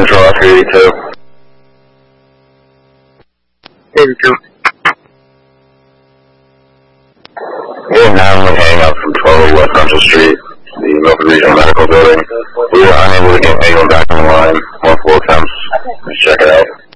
Central Oscar 82. 82. We are now hanging out from 12 West Central Street, the Milford Regional Medical Building. We were unable to get anyone back on the line. Multiple attempts. Let's check it out.